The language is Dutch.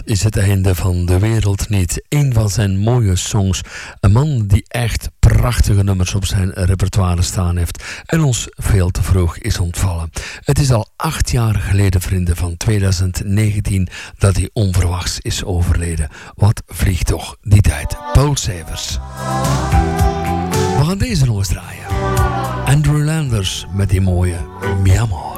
is het einde van de wereld niet. Een van zijn mooie songs. Een man die echt prachtige nummers op zijn repertoire staan heeft. En ons veel te vroeg is ontvallen. Het is al 8 jaar geleden, vrienden, van 2019, dat hij onverwachts is overleden. Wat vliegt toch die tijd. Paul Severs. We gaan deze nog eens draaien. Andrew Landers met die mooie Mi Amor.